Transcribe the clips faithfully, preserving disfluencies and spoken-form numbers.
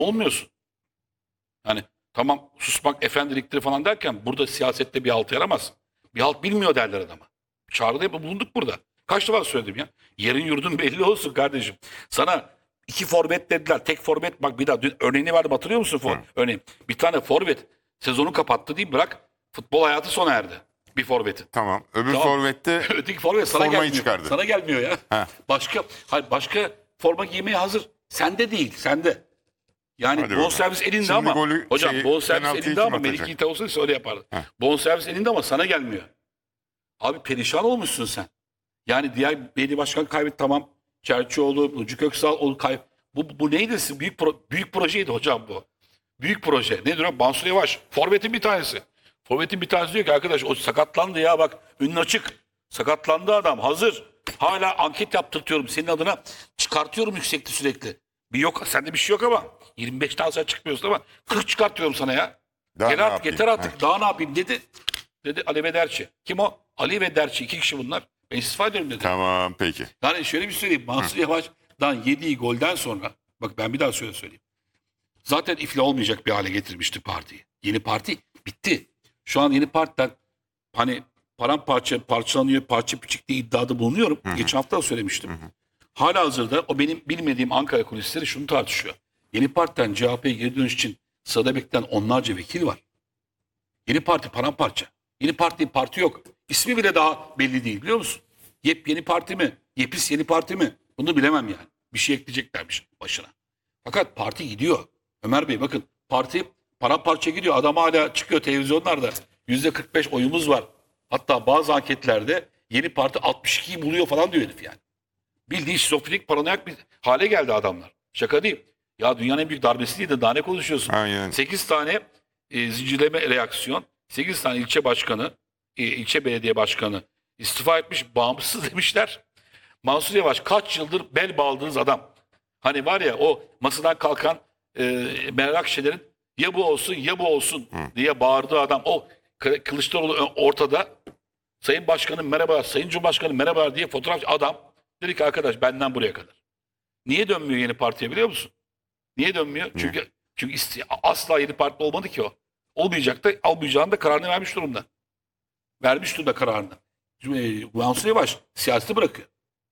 Olmuyorsun. Hani tamam susmak efendiliktir falan derken burada siyasette bir halt yaramaz. Bir halt bilmiyor derler adama. Çağrıda bulunduk burada. Kaç defa söyledim ya. Yerin yurdun belli olsun kardeşim. Sana iki forvet dediler. Tek forvet bak bir daha dün örneğini verdim hatırlıyor musun? For, örneğin bir tane forvet sezonu kapattı değil bırak futbol hayatı sona erdi. Bir forvetin. Tamam. Öbür Tamam. forvette Öteki forvet sana formayı gelmiyor. çıkardı. Sana gelmiyor ya. Heh. Başka hayır, başka forma giymeye hazır. Sende değil, sende. Yani Hadi bonservis elinde Şimdi ama golü- hocam şeyi, bonservis penaltıyı elinde kim ama atacak? Melih Yiğit olsaydı öyle yapardı. Heh. Bonservis elinde ama sana gelmiyor. Abi perişan olmuşsun sen. Yani diğer belediye başkan kaybetti tamam. Çerçioğlu, Burcu Köksal o kay bu, bu neydi? Büyük pro, büyük projeydi hocam bu. Büyük proje. Nedir o? Mansur Yavaş. Forvet'in bir tanesi. Forvet'in bir tanesi diyor ki arkadaş o sakatlandı ya bak önün açık. Sakatlandı adam hazır. Hala anket yaptırtıyorum senin adına. Çıkartıyorum yüksekte sürekli. Bir yok sende bir şey yok ama. yirmi beş tane sen çıkmıyorsun ama kırk çıkartıyorum sana ya. Daha Gel ne artık yapayım? yeter artık. Heh. Daha ne yapayım dedi. Dedi Ali ve Derçi. Kim o? Ali ve Derçi. iki kişi bunlar. Ben istifa ediyorum dedi. Tamam peki. Yani şöyle bir söyleyeyim. Mansur Yavaş'dan yediği golden sonra bak ben bir daha şöyle söyleyeyim. Zaten iflah olmayacak bir hale getirmişti partiyi. Yeni parti bitti. Şu an yeni partiden hani paramparça parçalanıyor, parça küçük diye iddiada bulunuyorum. Hı hı. Geçen hafta da söylemiştim. Hı hı. Hala hazırda o benim bilmediğim Ankara kulisleri şunu tartışıyor. Yeni partiden C H P'ye geri dönüş için sırada bekleyen onlarca vekil var. Yeni parti paramparça. Yeni parti parti yok. İsmi bile daha belli değil biliyor musun? Yepyeni parti mi? Yepis yeni parti mi? Bunu bilemem yani. Bir şey ekleyeceklermiş başına. Fakat parti gidiyor. Ömer Bey bakın parti paramparça gidiyor. Adam hala çıkıyor televizyonlarda. yüzde kırk beş oyumuz var. Hatta bazı anketlerde yeni parti altmış ikiyi buluyor falan diyor herif yani. Bildiğin şizofrenik paranoyak bir hale geldi adamlar. Şaka değil. Ya dünyanın en büyük darbesi değil de daha ne konuşuyorsun? Aynen. sekiz tane e, zincirleme reaksiyon. sekiz tane ilçe başkanı, e, ilçe belediye başkanı istifa etmiş, bağımsız demişler. Mansur Yavaş kaç yıldır bel bağladığınız adam. Hani var ya o masadan kalkan e, Meral Akşener'in ya bu olsun ya bu olsun diye bağırdığı adam. O Kı- Kılıçdaroğlu ortada. Sayın Başkanım merhaba, Sayın Cumhurbaşkanım merhaba diye fotoğraf adam. Dedi ki arkadaş benden buraya kadar. Niye dönmüyor yeni partiye biliyor musun? Niye dönmüyor? Çünkü çünkü iste- asla yeni parti olmadı ki o. Olmayacak da almayacağını da kararını vermiş durumda. Vermiş durumda kararını. E, Mansur Yavaş siyaseti bırakıyor.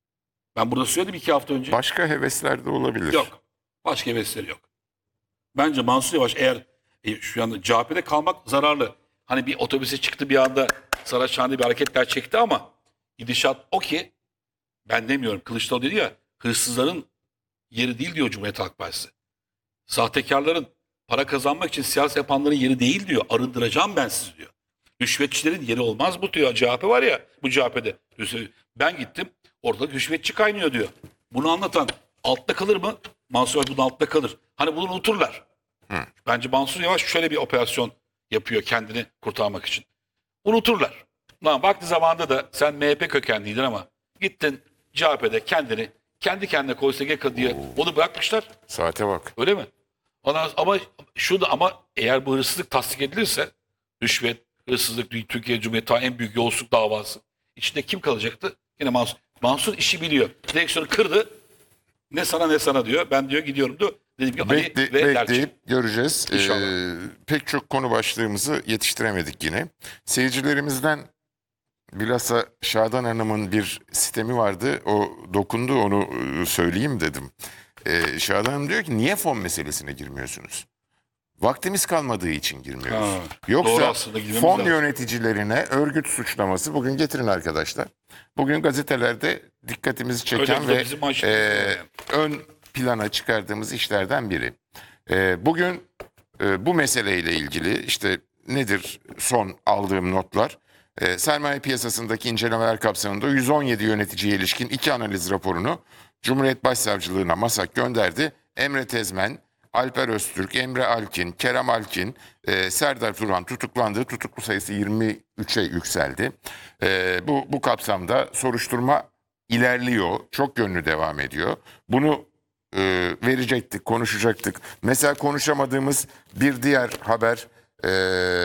Ben burada söyledim iki hafta önce. Başka hevesler de olabilir. Yok. Başka hevesleri yok. Bence Mansur Yavaş eğer e, şu anda C H P'de kalmak zararlı. Hani bir otobüse çıktı bir anda Saraçhane'de bir hareketler çekti ama gidişat o ki ben demiyorum. Kılıçdaroğlu dedi ya hırsızların yeri değil diyor Cumhuriyet Halk Partisi. Sahtekarların para kazanmak için siyaset yapanların yeri değil diyor. Arındıracağım ben sizi diyor. Rüşvetçilerin yeri olmaz bu diyor. C H P var ya bu C H P'de. Ben gittim orada rüşvetçi kaynıyor diyor. Bunu anlatan altta kalır mı? Mansur Yavaş bunun altta kalır. Hani bunu unuturlar. Hı. Bence Mansur Yavaş şöyle bir operasyon yapıyor kendini kurtarmak için. Unuturlar. Lan vakti zamanında da sen M H P kökenliydin ama gittin C H P'de kendini kendi kendine K O S G diye onu bırakmışlar. Saate bak. Öyle mi? Ondan, ama şu da ama eğer bu hırsızlık tasdik edilirse rüşvet, hırsızlık Türkiye Cumhuriyeti en büyük yolsuzluk davası. İçinde kim kalacaktı? Yine Mansur. Mansur işi biliyor. Direksiyonu kırdı. Ne sana ne sana diyor. Ben diyor gidiyorum diyor. Dedim ki Ali Bekle, ve Derçi. bekleyip göreceğiz. İnşallah. Ee, pek çok konu başlığımızı yetiştiremedik yine. Seyircilerimizden bilhassa Şadan Hanım'ın bir sistemi vardı. O dokundu onu e, söyleyeyim dedim. Ee, Şadan Hanım diyor ki niye fon meselesine girmiyorsunuz? Vaktimiz kalmadığı için girmiyoruz. Ha, doğru Yoksa aslında, girmemiz fon lazım. yöneticilerine örgüt suçlaması bugün getirin arkadaşlar. Bugün gazetelerde dikkatimizi çeken Öyle, bu da ve bizim manşetimiz e, yani. ön plana çıkardığımız işlerden biri. E, bugün e, bu meseleyle ilgili işte nedir son aldığım notlar? E, sermaye piyasasındaki incelemeler kapsamında yüz on yedi yöneticiye ilişkin iki analiz raporunu Cumhuriyet Başsavcılığına MASAK gönderdi. Emre Tezmen, Alper Öztürk, Emre Alkin, Kerem Alkin, e, Serdar Turan tutuklandı. Tutuklu sayısı yirmi üçe yükseldi. E, bu, bu kapsamda soruşturma ilerliyor. Çok yönlü devam ediyor. Bunu e, verecektik, konuşacaktık. Mesela konuşamadığımız bir diğer haber... E,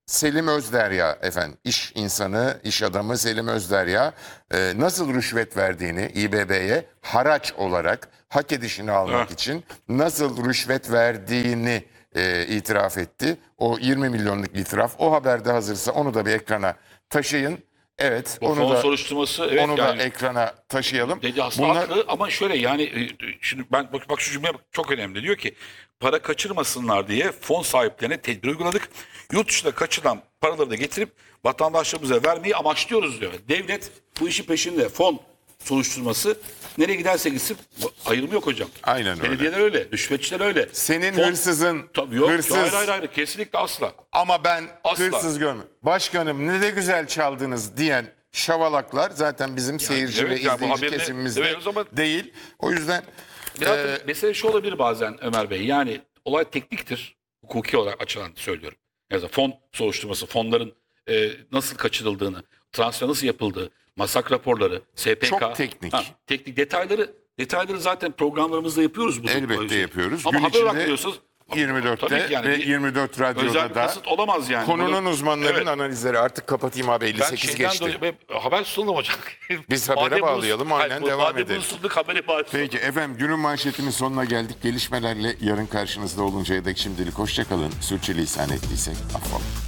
Selim Özderya efendim, iş insanı, iş adamı Selim Özderya e, nasıl rüşvet verdiğini İ B B'ye haraç olarak hak edişini almak Ah. için nasıl rüşvet verdiğini e, itiraf etti. O yirmi milyonluk itiraf. O haberde hazırsa onu da bir ekrana taşıyın. Evet, Bu onu fon da soruşturması evet onu yani da ekrana taşıyalım. dedi aslında Bunlar haklı ama şöyle yani e, şimdi ben bak, bak şu cümle çok önemli. Diyor ki para kaçırmasınlar diye fon sahiplerine tedbir uyguladık. Yurt dışında kaçılan paraları da getirip vatandaşlarımıza vermeyi amaçlıyoruz diyor. Devlet bu işi peşinde. Fon soruşturması nereye giderse gitsin bu ayrımı yok hocam. Aynen öyle. Belediyeler öyle, rüşvetçiler öyle. senin Fon- hırsızın Tabii yok. hırsız Hayır hayır hayır kesinlikle asla. ama ben Asla. hırsız görmüyorum. Başkanım ne de güzel çaldınız diyen şavalaklar zaten bizim seyirci evet ve yani bu izleyici haberine- kesimimizde evet, o zaman- değil. O yüzden Biraz e, mesele şu olabilir bazen Ömer Bey. Yani olay tekniktir. Hukuki olarak açılan söylüyorum. Yani fon soruşturması, fonların e, nasıl kaçırıldığını, transfer nasıl yapıldığı, masak raporları, S P K. Çok teknik. teknik detayları detayları zaten programlarımızda yapıyoruz. Bu elbette şey. yapıyoruz. Ama Gün haber olarak içinde biliyorsunuz. yirmi dörtte Tabii ki yani ve bir yirmi dört özel Radyo'da bir da kasıt olamaz yani. konunun Bunu- uzmanlarının Evet. analizleri. Artık kapatayım abi, elli Ben sekiz şeyden geçti. dolayı ben haber sunalım hocam. Biz habere Madem bunu- bağlayalım, aynen Hayır, bu- devam madem edelim. bunu sunduk haberi bağlayalım. Peki efendim, günün manşetinin sonuna geldik. Gelişmelerle yarın karşınızda oluncaya dek şimdilik hoşça kalın. Sürçülisan ettiysek affola.